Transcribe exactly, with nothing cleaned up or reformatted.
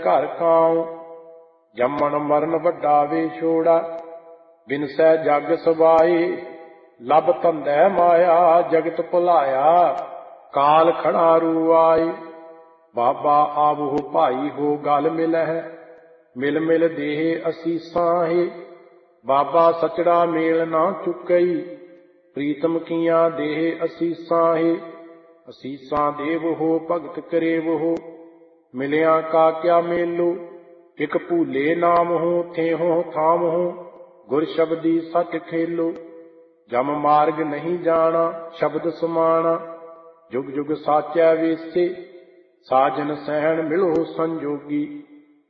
ਘਰ ਕਾਉ। ਜੰਮਣ ਮਰਨ ਵੱਡਾ ਵੇਛੋੜਾ, ਬਿਨਸੈ ਜਗ ਸਬਾਏ। ਲਬ ਧੰਦੈ ਮਾਇਆ ਜਗਤ ਭੁਲਾਇਆ, ਕਾਲ ਖੜਾ ਰੂ ਆਏ। ਬਾਬਾ ਆਵਹੁ ਭਾਈ ਹੋ ਗਲ ਮਿਲਹਿ, ਮਿਲ ਮਿਲ ਦੇਹ ਅਸੀਸਾਂ ਹੈ। ਬਾਬਾ ਸਚੜਾ ਮੇਲ ਨਾ ਚੁੱਕਈ, ਪ੍ਰੀਤਮ ਕੀਆਂ ਦੇਹ ਅਸੀਸਾਂ ਹੈ। ਅਸੀਸਾਂ ਦੇਵਹੁ ਭਗਤ ਕਰੇਵਹੁ, ਮਿਲਿਆ ਕਾ ਕਿਆ ਮੇਲੋ। ਇਕ ਭੂਲੇ ਨਾਮਹੁ ਥੇਹੋ ਥਾਮਹੁ, ਗੁਰ ਸ਼ਬਦੀ ਸਚ ਖੇਲੋ। ਜਮ ਮਾਰਗ ਨਹੀਂ ਜਾਣਾ ਸ਼ਬਦ ਸਮਾਣਾ, ਜੁਗ ਜੁਗ ਸਾਚੈ ਵੇਸੇ। ਸਾਜਨ ਸਹਿਣ ਮਿਲੋ ਸੰਜੋਗੀ,